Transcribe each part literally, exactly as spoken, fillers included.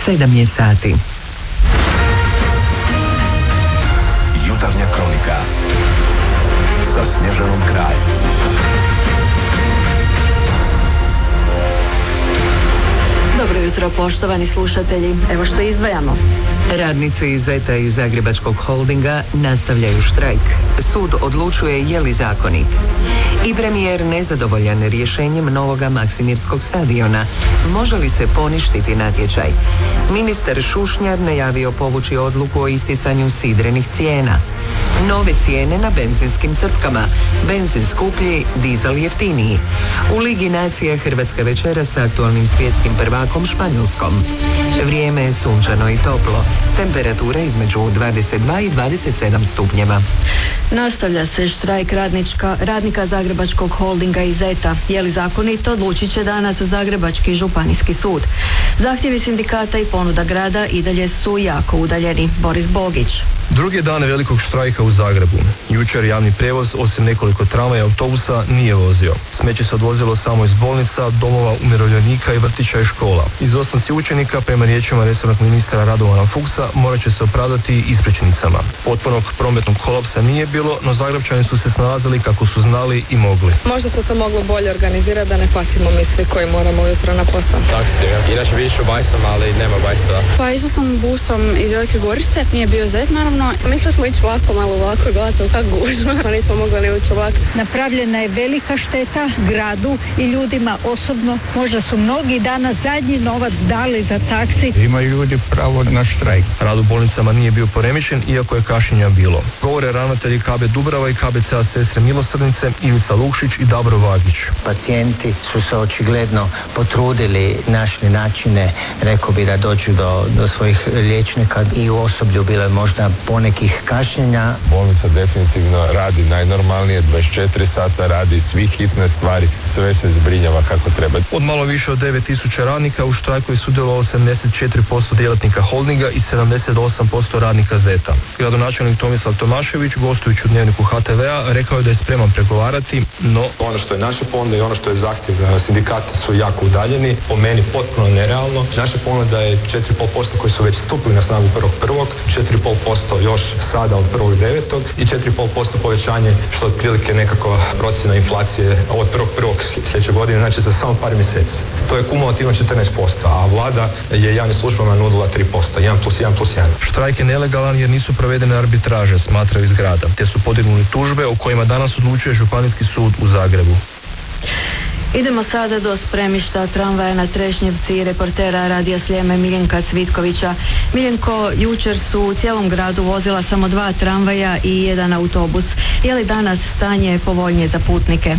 sedam je sati. Jutarnja kronika sa Snježanom Kralj. Dobro jutro, poštovani slušatelji. Evo što izdvajamo. Radnici Zeta i Zagrebačkog holdinga nastavljaju štrajk. Sud odlučuje je li zakonit. I premijer nezadovoljan rješenjem novoga Maksimirskog stadiona. Može li se poništiti natječaj? Ministar Šušnjar najavio povući odluku o isticanju sidrenih cijena. Nove cijene na benzinskim crpkama. Benzin skuplji, dizel jeftiniji. U Ligi nacija Hrvatska večera sa aktualnim svjetskim prvakom Španjolskom. Vrijeme je sunčano i toplo. Temperatura između dvadeset dva i dvadeset sedam stupnjeva. Nastavlja se štrajk radnička, radnika Zagrebačkog holdinga i Zeta. Je li zakonito, odlučit će danas Zagrebački županijski sud. Zahtjevi sindikata i ponuda grada i dalje su jako udaljeni. Boris Bogić. Drugi dan velikog štrajka u Zagrebu. Jučer javni prijevoz, osim nekoliko tramvaja i autobusa, nije vozio. Smeće se odvozilo samo iz bolnica, domova umirovljenika i vrtića i škola. Izostanci učenika, prema riječima resornog ministra Radovana Fuchsa, morat će se opravdati ispričnicama. Potpunog prometnog kolapsa nije bilo, no Zagrebčani su se snalazili kako su znali i mogli. Možda se to moglo bolje organizirati da ne patimo mi svi koji moramo ujutro na posao. Taksi, inače bi išao bajsom, ali nema bajsova. Pa išla sam busom iz Velike Gorice, nije bio Zet naravno. Mislili smo ići vlakom, malo ovako i gledati kak gužva, pa nismo mogli ni ući vlak. Napravljena je velika šteta gradu i ljudima osobno. Možda su mnogi danas zadnji novac dali za taksi. Imaju ljudi pravo na štrajk. Rad u bolnicama nije bio poremećen, iako je kašnjenja bilo. Govore ravnatelji K B Dubrava i K B C A Sestre Milosrdnice Ivica Lukšić i Davor Vagić. Pacijenti su se očigledno potrudili, našli načine, rekao bi da dođu do, do svojih liječnika i u osoblju bilo je možda ponekih kašnjenja. Bolnica definitivno radi najnormalnije, dvadeset četiri sata radi svi hitne stvari, sve se zbrinjava kako treba. Od malo više od devet tisuća radnika u štrajku je sudjelovalo sedamdeset četiri posto djelatnika holdinga i sedamdeset osam posto radnika Zeta. Gradonačelnik Tomislav Tomašević, gostujući u dnevniku H T V-a, rekao je da je spreman pregovarati, no ono što je naša ponuda i ono što je zahtjev sindikata su jako udaljeni, po meni potpuno nerealno. Naša ponuda je četiri i pol posto koji su već stupili na snagu prvog prvog, četiri i pol posto još sada od prvog devetog i četiri i pol posto povećanje, što je otprilike nekako procjena inflacije od prvog prvog sljedeće godine, znači za samo par mjeseci. To je kumulativno četrnaest posto, a vlada je javnim službama nudila tri posto, jedan plus jedan plus jedan. Štrajk je nelegalan jer nisu provedene arbitraže, smatraju iz grada, te su podignuli tužbe o kojima danas odlučuje Županijski sud u Zagrebu. Idemo sada do spremišta tramvaja na Trešnjevci, reportera Radija Sljeme Miljenka Cvitkovića. Miljenko, jučer su u cijelom gradu vozila samo dva tramvaja i jedan autobus. Je li danas stanje povoljnije za putnike?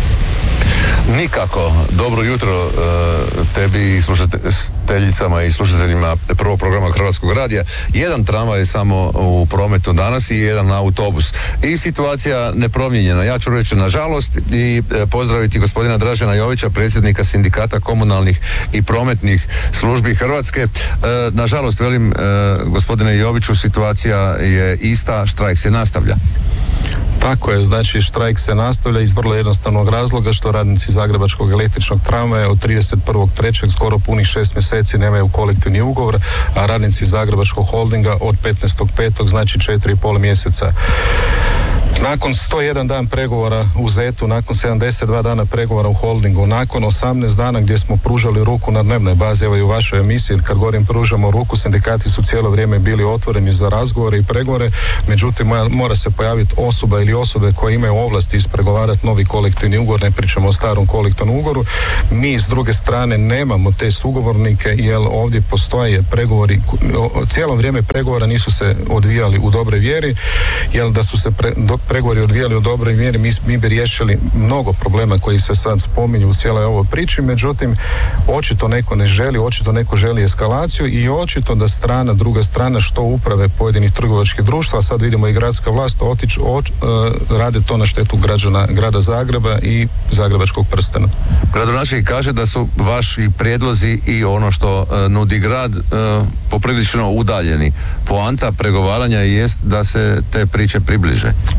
Nikako. Dobro jutro tebi i slušateljicama i slušateljima prvog programa Hrvatskog radija. Jedan tramvaj je samo u prometu danas i jedan autobus. I situacija nepromijenjena. Ja ću reći nažalost i pozdraviti gospodina Dražena Jovića, predsjednika sindikata komunalnih i prometnih službi Hrvatske. Nažalost, velim gospodine Joviću, situacija je ista, štrajk se nastavlja. Tako je, znači štrajk se nastavlja iz vrlo jednostavnog razloga što radnici Zagrebačkog električnog tramvaja od trideset prvog trećeg skoro punih šest mjeseci nemaju kolektivni ugovor, a radnici Zagrebačkog holdinga od petnaestog petog znači četiri i pol mjeseca. Nakon sto jedan dan pregovora u Zetu, nakon sedamdeset dva dana pregovora u holdingu, nakon osamnaest dana gdje smo pružali ruku na dnevnoj bazi, evo i u vašoj emisiji, kad govorim pružamo ruku, sindikati su cijelo vrijeme bili otvoreni za razgovore i pregovore, međutim mora se pojaviti osoba ili osobe koje imaju ovlasti ispregovarati novi kolektivni ugovor, ne pričamo o starom kolektivnom ugovoru. Mi s druge strane nemamo te sugovornike jer ovdje postoje pregovori, cijelo vrijeme pregovora nisu se odvijali u dobroj vjeri, jer da su se pre, do, pregovori odvijali u dobroj mjeri, mi, mi bi riješili mnogo problema koji se sad spominju u cijeloj ovoj priči, međutim, očito neko ne želi, očito neko želi eskalaciju i očito da strana, druga strana, što uprave pojedinih trgovačkih društva, a sad vidimo i gradska vlast, otič, oč, uh, rade to na štetu građana grada Zagreba i Zagrebačkog prstena. Gradonačelnik kaže da su vaši prijedlozi i ono što uh, nudi grad uh, poprilično udaljeni. Poanta pregovaranja jest da se te priče približe.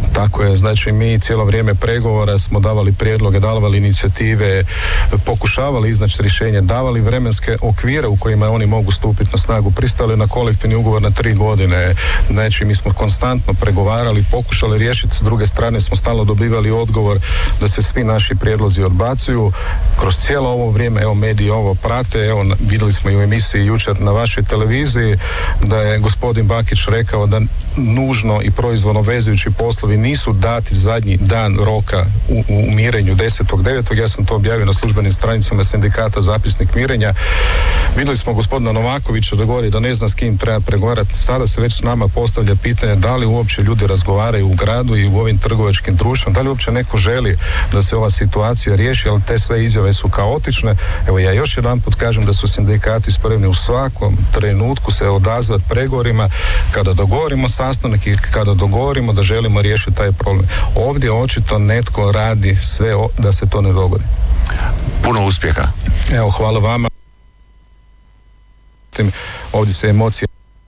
Tako je, znači mi cijelo vrijeme pregovora smo davali prijedloge, davali inicijative, pokušavali iznaći rješenje, davali vremenske okvire u kojima oni mogu stupiti na snagu, pristali na kolektivni ugovor na tri godine. Znači mi smo konstantno pregovarali, pokušali riješiti, s druge strane smo stalno dobivali odgovor da se svi naši prijedlozi odbacuju. Kroz cijelo ovo vrijeme, evo mediji ovo prate, evo vidjeli smo i u emisiji jučer na vašoj televiziji da je gospodin Bakić rekao da nužno i proizvodno vezujući poslovi nisu dati zadnji dan roka u, u mirenju desetog devetog Ja sam to objavio na službenim stranicama sindikata Zapisnik mirenja. Vidjeli smo gospodina Novakovića da govori da ne zna s kim treba pregovarati. Sada se već s nama postavlja pitanje da li uopće ljudi razgovaraju u gradu i u ovim trgovačkim društvima, da li uopće neko želi da se ova situacija riješi, ali te sve izjave su kaotične. Evo ja još jedan put kažem da su sindikati spremni u svakom trenutku se odazvati pregovorima kada dogovorimo sastanak i kada dogovorimo da želimo riješiti taj problem. Ovdje očito netko radi sve da se to ne dogodi. Puno uspjeha. Evo, hvala vama. Ovdje se emocije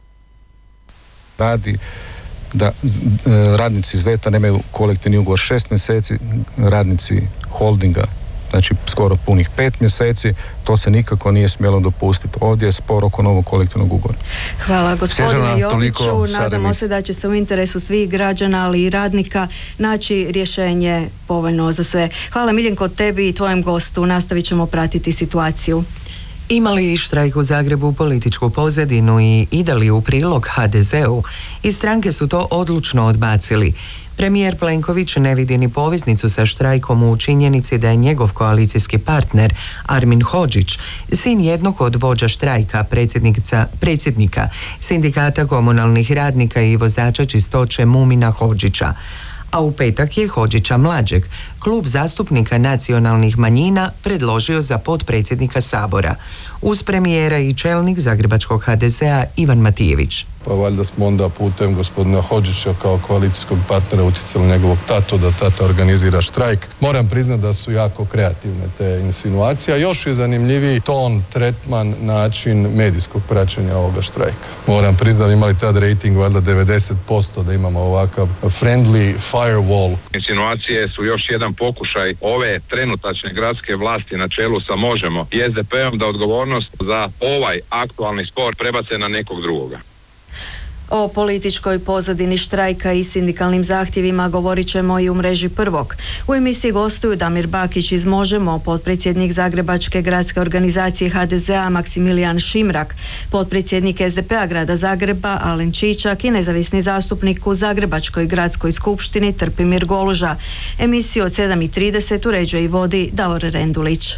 radi da radnici Zeta nemaju kolektivni ugovor šest mjeseci, radnici Holdinga znači skoro punih pet mjeseci, to se nikako nije smjelo dopustiti. Ovdje je spor oko novog kolektivnog ugovora. Hvala gospodine Joviću, nadamo se da će se u interesu svih građana, ali i radnika naći rješenje povoljno za sve. Hvala Miljenko tebi i tvojem gostu, nastavit ćemo pratiti situaciju. Imali štrajk u Zagrebu političku pozadinu i ide li u prilog ha de zeu? I stranke su to odlučno odbacili. Premijer Plenković ne vidi ni poveznicu sa štrajkom u činjenici da je njegov koalicijski partner Armin Hodžić, sin jednog od vođa štrajka, predsjednika Sindikata komunalnih radnika i vozača čistoće Mumina Hodžića. A u petak je Hodžića mlađeg klub zastupnika nacionalnih manjina predložio za potpredsjednika Sabora, uz premijera i čelnik zagrebačkog ha de zea Ivan Matijević. Pa valjda smo onda putem gospodina Hodžića kao koalicijskog partnera utjecali njegovog tatu da tata organizira štrajk. Moram priznati da su jako kreativne te insinuacije, a još je zanimljiviji ton, tretman, način medijskog praćenja ovoga štrajka. Moram priznati, imali tad rating valjda devedeset posto da imamo ovakav friendly firewall. Insinuacije su još jedan pokušaj ove trenutačne gradske vlasti na čelu sa Možemo i es de pe-om da odgovornost za ovaj aktualni spor prebace na nekog drugoga. O političkoj pozadini štrajka i sindikalnim zahtjevima govorit ćemo i u mreži Prvog. U emisiji gostuju Damir Bakić iz Možemo, potpredsjednik Zagrebačke gradske organizacije ha de zea Maksimilijan Šimrak, potpredsjednik es de pe-a grada Zagreba Alen Čičak i nezavisni zastupnik u Zagrebačkoj gradskoj skupštini Trpimir Goluža. Emisiju od sedam i trideset uređuje i vodi Davor Rendulić.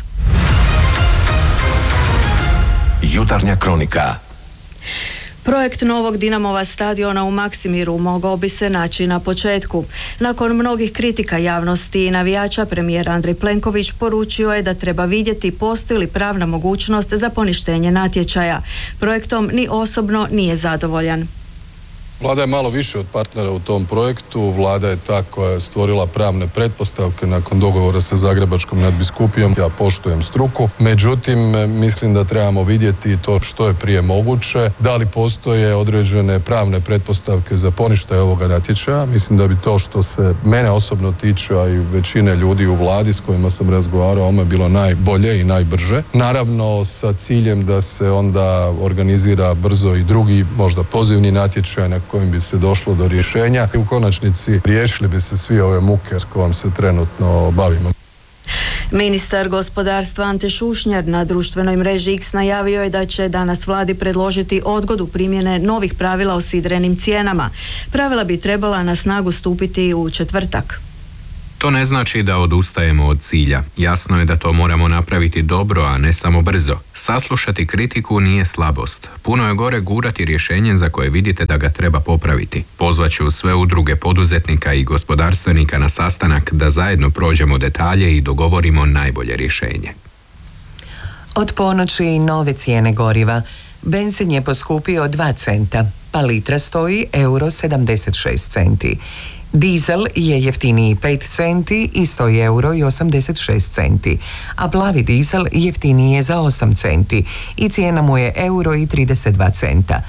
Jutarnja kronika. Projekt novog Dinamova stadiona u Maksimiru mogao bi se naći na početku. Nakon mnogih kritika javnosti i navijača, premijer Andrej Plenković poručio je da treba vidjeti postoji li pravna mogućnost za poništenje natječaja. Projektom ni osobno nije zadovoljan. Vlada je malo više od partnera u tom projektu. Vlada je ta koja je stvorila pravne pretpostavke nakon dogovora sa Zagrebačkom nadbiskupijom. Ja poštujem struku. Međutim, mislim da trebamo vidjeti to što je prije moguće. Da li postoje određene pravne pretpostavke za poništaj ovoga natječaja. Mislim da bi to što se mene osobno tiče, a i većine ljudi u vladi s kojima sam razgovarao, ono je bilo najbolje i najbrže. Naravno, sa ciljem da se onda organizira brzo i drugi, možda pozivni natječaj na kojim bi se došlo do rješenja i u konačnici riješili bi se svi ove muke s kojom se trenutno bavimo. Ministar gospodarstva Ante Šušnjar na društvenoj mreži X najavio je da će danas vladi predložiti odgodu primjene novih pravila o sidrenim cijenama. Pravila bi trebala na snagu stupiti u četvrtak. To ne znači da odustajemo od cilja. Jasno je da to moramo napraviti dobro, a ne samo brzo. Saslušati kritiku nije slabost. Puno je gore gurati rješenje za koje vidite da ga treba popraviti. Pozvaću sve udruge poduzetnika i gospodarstvenika na sastanak da zajedno prođemo detalje i dogovorimo najbolje rješenje. Od ponoći nove cijene goriva. Benzin je poskupio dva centa, pa litra stoji euro sedamdeset šest centi. Dizel je jeftiniji pet centi i stoji euro i osamdeset šest centi, a plavi dizel jeftiniji je za osam centi i cijena mu je euro i trideset dva centa.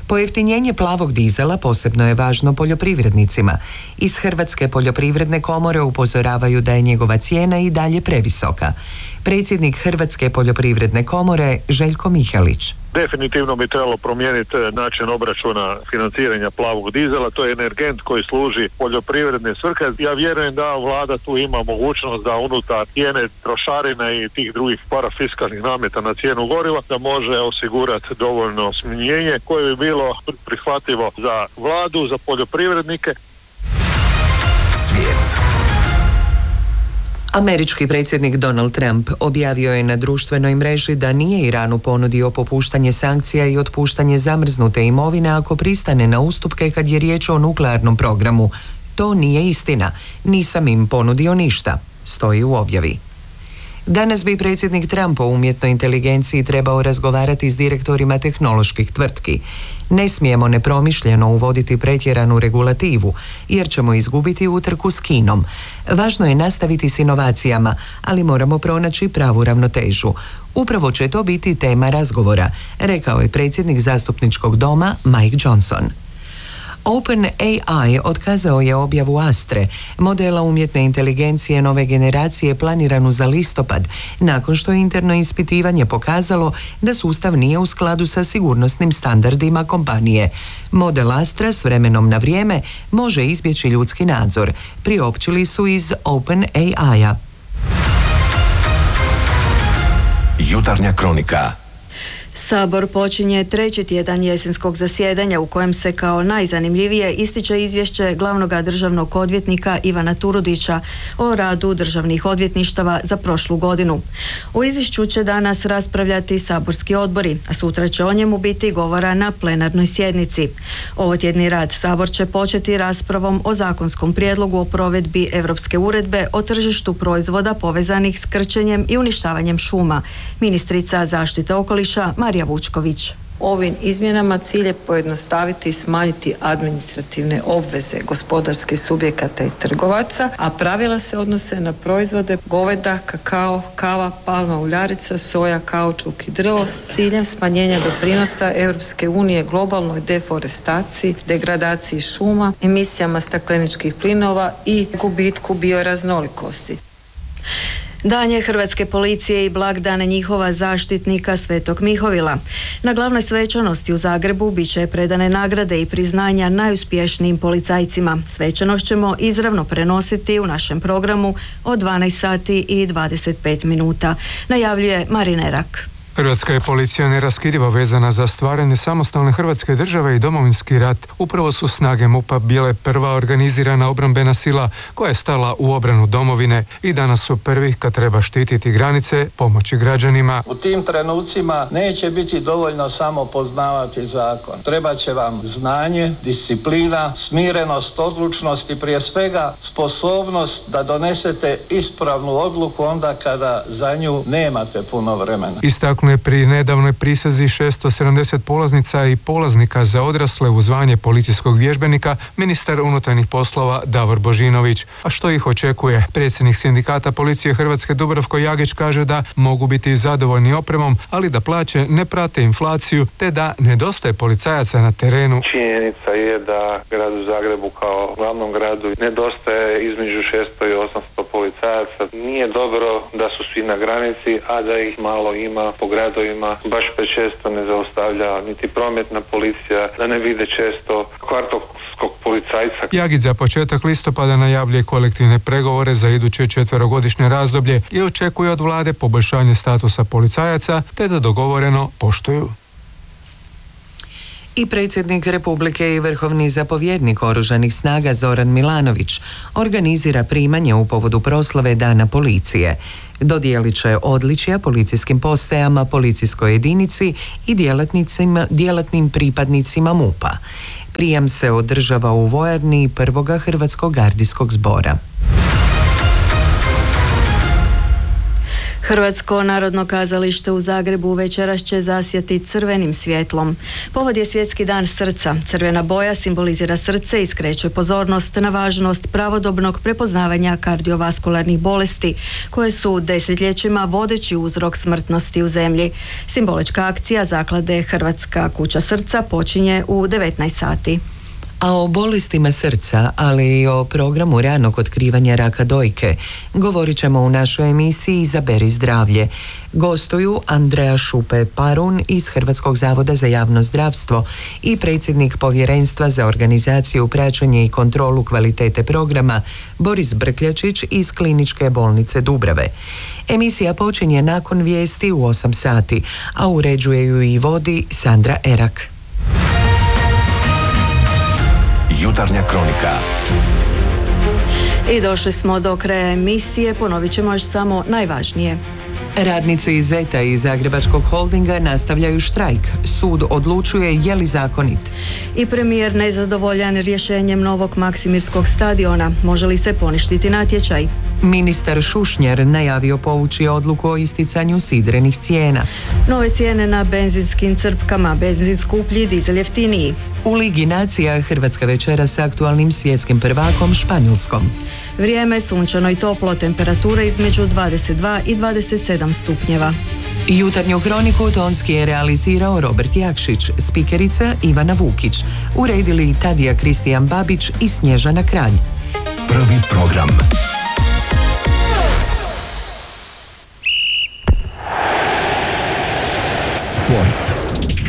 Pojeftinjenje plavog dizela posebno je važno poljoprivrednicima. Iz Hrvatske poljoprivredne komore upozoravaju da je njegova cijena i dalje previsoka. Predsjednik Hrvatske poljoprivredne komore Željko Mihalić. Definitivno bi trebalo promijeniti način obračuna financiranja plavog dizela. To je energent koji služi poljoprivredne svrhe. Ja vjerujem da vlada tu ima mogućnost da unutar cijene trošarine i tih drugih parafiskalnih nameta na cijenu goriva da može osigurati dovoljno smanjenje koje bi bilo prihvatljivo za vladu, za poljoprivrednike. Svijet. Američki predsjednik Donald Trump objavio je na društvenoj mreži da nije Iranu ponudio popuštanje sankcija i otpuštanje zamrznute imovine ako pristane na ustupke kad je riječ o nuklearnom programu. To nije istina. Nisam im ponudio ništa, stoji u objavi. Danas bi predsjednik Trump o umjetnoj inteligenciji trebao razgovarati s direktorima tehnoloških tvrtki. Ne smijemo nepromišljeno uvoditi pretjeranu regulativu, jer ćemo izgubiti utrku s Kinom. Važno je nastaviti s inovacijama, ali moramo pronaći pravu ravnotežu. Upravo će to biti tema razgovora, rekao je predsjednik zastupničkog doma Mike Johnson. OpenAI otkazao je objavu Astre, modela umjetne inteligencije nove generacije planiranu za listopad, nakon što je interno ispitivanje pokazalo da sustav nije u skladu sa sigurnosnim standardima kompanije. Model Astra s vremenom na vrijeme može izbjeći ljudski nadzor, priopćili su iz OpenAI-a. Jutarnja kronika. Sabor počinje treći tjedan jesenskog zasjedanja u kojem se kao najzanimljivije ističe izvješće glavnog državnog odvjetnika Ivana Turudića o radu državnih odvjetništava za prošlu godinu. O izvješću će danas raspravljati saborski odbori, a sutra će o njemu biti govora na plenarnoj sjednici. Ovotjedni rad Sabor će početi raspravom o zakonskom prijedlogu o provedbi Europske uredbe o tržištu proizvoda povezanih s krčenjem i uništavanjem šuma. Ministrica zaštite okoliša Marija Vučković. Ovim izmjenama cilj je pojednostaviti i smanjiti administrativne obveze gospodarskih subjekata i trgovaca, a pravila se odnose na proizvode goveda, kakao, kava, palma uljarica, soja, kaučuk i drvo s ciljem smanjenja doprinosa Europske unije globalnoj deforestaciji, degradaciji šuma, emisijama stakleničkih plinova i gubitku bioraznolikosti. Dan je Hrvatske policije i blagdan njihova zaštitnika Svetog Mihovila. Na glavnoj svečanosti u Zagrebu bit će predane nagrade i priznanja najuspješnijim policajcima. Svečanost ćemo izravno prenositi u našem programu od dvanaest sati i dvadeset pet minuta. Najavljuje Marin Erak. Hrvatska je policija neraskidivo vezana za stvaranje samostalne Hrvatske države i Domovinski rat. Upravo su snage MUP-a bile prva organizirana obrambena sila koja je stala u obranu domovine i danas su prvi kad treba štititi granice, pomoći građanima. U tim trenucima neće biti dovoljno samo poznavati zakon. Treba će vam znanje, disciplina, smirenost, odlučnost i prije svega sposobnost da donesete ispravnu odluku onda kada za nju nemate puno vremena. Istaknuo je pri nedavnoj prisezi šesto sedamdeset polaznica i polaznika za odrasle u zvanje policijskog vježbenika ministar unutarnjih poslova Davor Božinović. A što ih očekuje? Predsjednik sindikata policije Hrvatske Dubravko Jagić kaže da mogu biti zadovoljni opremom, ali da plaće ne prate inflaciju te da nedostaje policajaca na terenu. Činjenica je da gradu Zagrebu kao glavnom gradu nedostaje između šesto i osamsto policajaca. Nije dobro da su svi na granici, a da ih malo ima po gradovima. Baš prečesto ne zaustavlja niti prometna policija, da ne vide često kvartovskog policajca. Jagić za početak listopada najavljuje kolektivne pregovore za iduće četverogodišnje razdoblje i očekuje od vlade poboljšanje statusa policajaca te da dogovoreno poštuju. I predsjednik Republike i vrhovni zapovjednik Oružanih snaga Zoran Milanović organizira primanje u povodu proslave Dana policije. Dodijelit će odličja policijskim postajama, policijskoj jedinici i djelatnicima, djelatnim pripadnicima MUP-a. Prijam se održava u vojarni prvoga Hrvatskog gardijskog zbora. Hrvatsko narodno kazalište u Zagrebu večeras će zasjati crvenim svjetlom. Povod je Svjetski dan srca. Crvena boja simbolizira srce i skreće pozornost na važnost pravodobnog prepoznavanja kardiovaskularnih bolesti, koje su desetljećima vodeći uzrok smrtnosti u zemlji. Simbolička akcija zaklade Hrvatska kuća srca počinje u devetnaest sati. A o bolestima srca, ali i o programu ranog otkrivanja raka dojke govorit ćemo u našoj emisiji Izaberi zdravlje. Gostuju Andreja Šupe-Parun iz Hrvatskog zavoda za javno zdravstvo i predsjednik Povjerenstva za organizaciju, praćenje i kontrolu kvalitete programa Boris Brkljačić iz Kliničke bolnice Dubrave. Emisija počinje nakon vijesti u osam sati, a uređuje ju i vodi Sandra Erak. Jutarnja kronika. I došli smo do kraja emisije, ponovit ćemo još samo najvažnije. Radnici iz Zeta i Zagrebačkog holdinga nastavljaju štrajk. Sud odlučuje je li zakonit. I premijer nezadovoljan rješenjem novog Maksimirskog stadiona. Može li se poništiti natječaj? Ministar Šušnjar najavio povući odluku o isticanju sidrenih cijena. Nove cijene na benzinskim crpkama, benzin skuplji, dizel jeftiniji. U Ligi nacija Hrvatska večera s aktualnim svjetskim prvakom Španjolskom. Vrijeme sunčano i toplo, temperatura između dvadeset dva i dvadeset sedam stupnjeva. Jutarnju kroniku tonski je realizirao Robert Jakšić, spikerica Ivana Vukić, uredili Tadija Kristijan Babić i Snježana Kralj. Prvi program. Sport.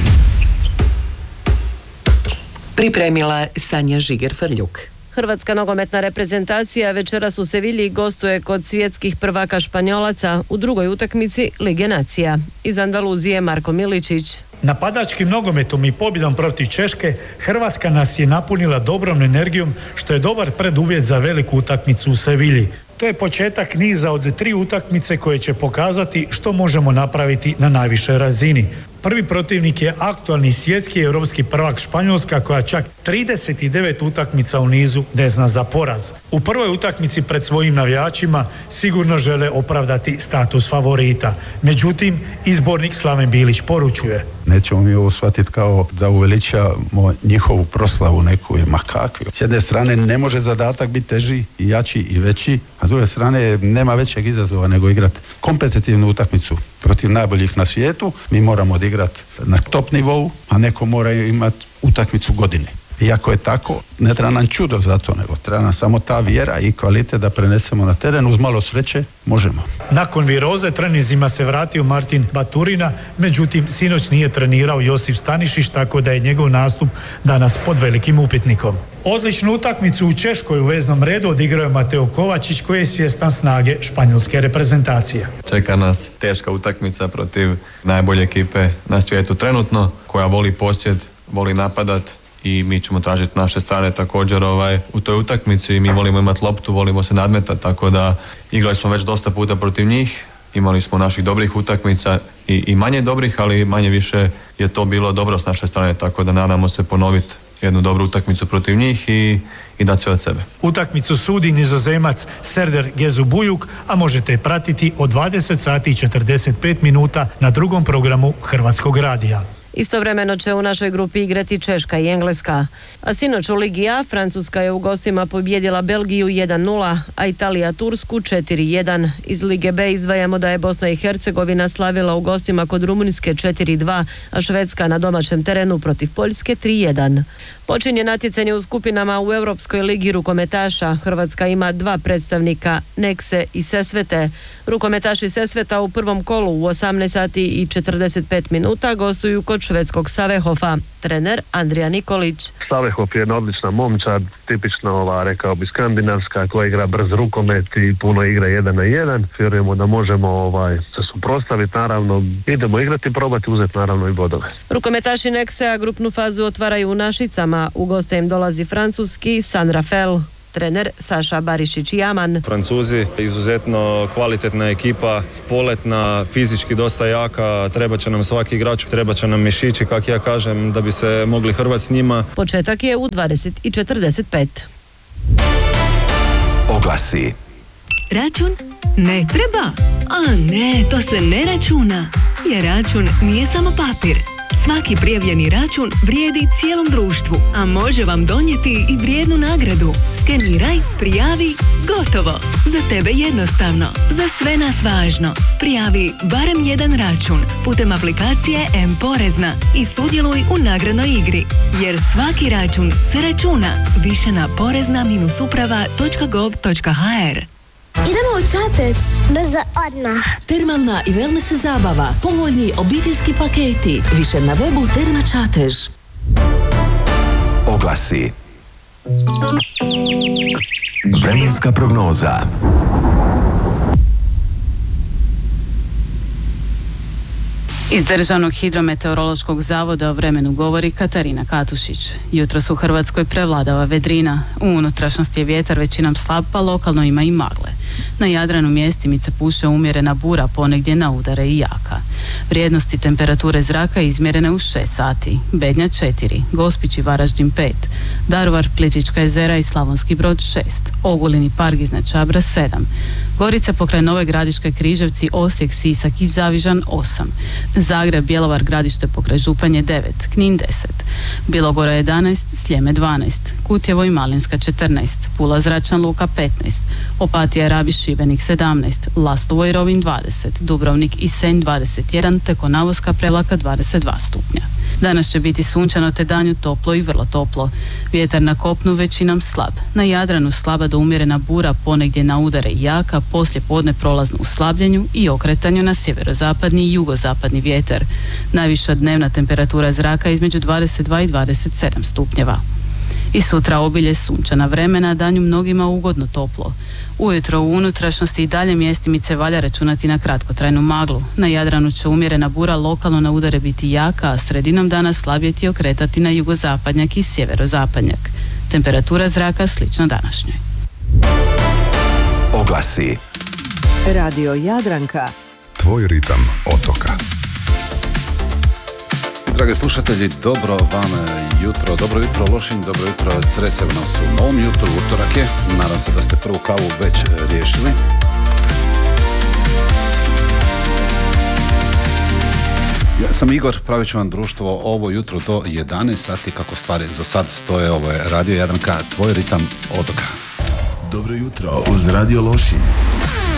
Pripremila Sanja Žiger-Frljuk. Hrvatska nogometna reprezentacija večeras u Sevilji gostuje kod svjetskih prvaka Španjolaca u drugoj utakmici Lige nacija. Iz Andaluzije Marko Miličić. Napadačkim nogometom i pobjedom protiv Češke Hrvatska nas je napunila dobrom energijom, što je dobar preduvjet za veliku utakmicu u Sevilji. To je početak niza od tri utakmice koje će pokazati što možemo napraviti na najvišoj razini. Prvi protivnik je aktualni svjetski europski prvak Španjolska, koja čak trideset devet utakmica u nizu ne zna za poraz. U prvoj utakmici pred svojim navijačima sigurno žele opravdati status favorita. Međutim, izbornik Slaven Bilić poručuje: nećemo mi ovo shvatiti kao da uveličamo njihovu proslavu neku ili makakvi. S jedne strane ne može zadatak biti teži i jači i veći, a s druge strane nema većeg izazova nego igrati kompetitivnu utakmicu protiv najboljih na svijetu. Mi moramo odigrati na top nivou, a neko mora imati utakmicu godine. Iako je tako, ne treba nam čudo za to, nego treba nam samo ta vjera i kvalitet da prenesemo na teren. Uz malo sreće možemo. Nakon viroze treninzima se vratio Martin Baturina, međutim sinoć nije trenirao Josip Stanišić, tako da je njegov nastup danas pod velikim upitnikom. Odličnu utakmicu u Češkoj u veznom redu odigrao je Mateo Kovačić, koji je svjestan snage španjolske reprezentacije. Čeka nas teška utakmica protiv najbolje ekipe na svijetu trenutno, koja voli posjed, voli napadat, i mi ćemo tražiti naše strane također ovaj, u toj utakmici. Mi volimo imati loptu, volimo se nadmetati, tako da igrali smo već dosta puta protiv njih, imali smo naših dobrih utakmica i, i manje dobrih, ali manje više je to bilo dobro s naše strane, tako da nadamo se ponoviti jednu dobru utakmicu protiv njih i, i dati sve od sebe. Utakmicu sudi Nizozemac Serdar Gezubujuk, a možete je pratiti od dvadeset sati i četrdeset pet minuta na drugom programu Hrvatskog radija. Istovremeno će u našoj grupi igrati Češka i Engleska. A sinoć u Ligi A Francuska je u gostima pobijedila Belgiju jedan nula, a Italija Tursku četiri jedan. Iz Lige B izdvajamo da je Bosna i Hercegovina slavila u gostima kod Rumunjske četiri dva, a Švedska na domaćem terenu protiv Poljske tri jedan. Počinje natjecanje u skupinama u Europskoj ligi rukometaša. Hrvatska ima dva predstavnika, Nekse i Sesvete. Rukometaši Sesveta u prvom kolu u osamnaest sati i četrdeset pet minuta gostuju kod švedskog Savehofa. Trener Andrija Nikolić. Savehof je jedna odlična momčad, tipična ova, rekao bi, skandinavska, koja igra brz rukomet i puno igra jedan na jedan. Vjerujemo da možemo ovaj, se suprotstaviti, naravno idemo igrati i probati uzeti naravno i bodove. Rukometaši Neksea grupnu fazu otvaraju u Našicama. U goste im dolazi francuski San Rafael. Trener Saša Barišić-Jaman. Francuzi, izuzetno kvalitetna ekipa, poletna, fizički dosta jaka, treba će nam svaki igrač, treba će nam mišići, kako ja kažem, da bi se mogli hrvati s njima. Početak je u dvadeset i četrdeset pet. Oglasi. Račun? Ne treba. A ne, to se ne računa. Jer račun nije samo papir. Svaki prijavljeni račun vrijedi cijelom društvu, a može vam donijeti i vrijednu nagradu. Skeniraj, prijavi, gotovo. Za tebe jednostavno, za sve nas važno. Prijavi barem jedan račun putem aplikacije M-Porezna i sudjeluj u nagradnoj igri. Jer svaki račun se računa. Više na porezna uprava točka gov točka ha er. Idemo u Čatež. Brzo odmah. Termalna i wellness zabava. Povoljni obiteljski paketi. Više na webu Terma Čatež. Oglasi. Vremenska prognoza. Iz Državnog hidrometeorološkog zavoda o vremenu govori Katarina Katušić. Jutros u Hrvatskoj prevladava vedrina. U unutrašnjosti je vjetar većinom slab, pa lokalno ima i magle. Na Jadranu mjestimice puše umjerena bura, ponegdje na udare i jaka. Vrijednosti temperature zraka izmjerene u šest sati. Bednja četiri, Gospić i Varaždin pet, Daruvar, Plitvička jezera i Slavonski Brod šest, Ogulin i Park iznad Čabra sedam, Gorica pokraj Nove Gradiške, Križevci, Osijek, Sisak i Zavižan osam, Zagreb, Bjelovar, Gradište pokraj Županje devet, Knin deset, Bilogora jedanaest, Sljeme dvanaest, Kutjevo i Malinska četrnaest, Pula zračna luka petnaest, Opatija, Rabiš, Šibenik sedamnaest, Lastovo i Rovinj dvadeset, Dubrovnik i Senj dvadeset jedan, te Konavoska, Prevlaka dvadeset dva stupnja. Danas će biti sunčano te danju toplo i vrlo toplo. Vjetar na kopnu većinom slab. Na Jadranu slaba do umjerena bura, ponegdje na udare i jaka, poslije podne prolazno u slabljenju i okretanju na sjeverozapadni i jugozapadni vjetar. Najviša dnevna temperatura zraka između dvadeset dva i dvadeset sedam stupnjeva. I sutra obilje sunčana vremena, danju mnogima ugodno toplo. Ujutro u unutrašnjosti i dalje mjestimice valja računati na kratkotrajnu maglu. Na Jadranu će umjerena bura lokalno na udare biti jaka, a sredinom dana slabjeti okretati na jugozapadnjak i sjeverozapadnjak. Temperatura zraka slična današnjoj. Oglasi. Radio Jadranka. Tvoj ritam otoka. Dragi slušatelji, dobro vam jutro, dobro jutro Lošinj, dobro jutro Cresevo nas u novom jutru, utorak je, nadam se da ste prvu kavu već riješili. Ja sam Igor, pravit ću vam društvo ovo jutro do jedanaest sati, kako stvari za sad stoje. Ovo je Radio Jadranka, tvoj ritam otoka. Dobro jutro uz Radio Lošinj.